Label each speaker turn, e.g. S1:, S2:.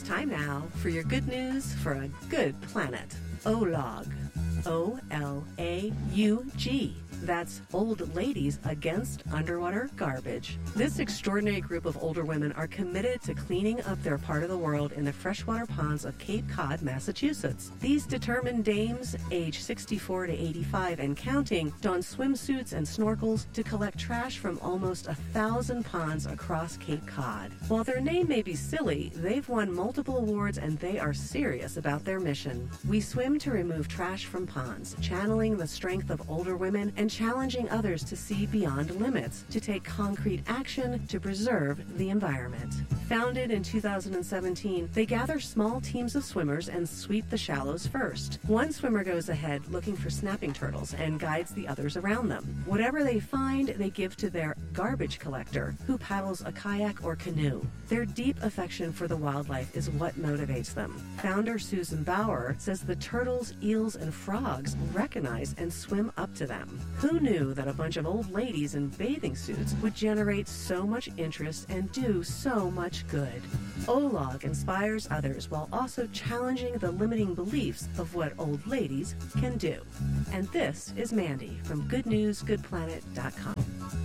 S1: Time now for your good news for a good planet. OLAUG. OLAUG. That's Old Ladies Against Underwater Garbage. This extraordinary group of older women are committed to cleaning up their part of the world in the freshwater ponds of Cape Cod, Massachusetts. These determined dames, age 64 to 85 and counting, don swimsuits and snorkels to collect trash from almost 1,000 ponds across Cape Cod. While their name may be silly, they've won multiple awards and they are serious about their mission. We swim to remove trash from ponds, channeling the strength of older women and challenging others to see beyond limits, to take concrete action to preserve the environment. Founded in 2017, they gather small teams of swimmers and sweep the shallows first. One swimmer goes ahead looking for snapping turtles and guides the others around them. Whatever they find, they give to their garbage collector, who paddles a kayak or canoe. Their deep affection for the wildlife is what motivates them. Founder Susan Bauer says the turtles, eels, and frogs recognize and swim up to them. Who knew that a bunch of old ladies in bathing suits would generate so much interest and do so much good? OLAUG inspires others while also challenging the limiting beliefs of what old ladies can do. And this is Mandy from GoodNewsGoodPlanet.com.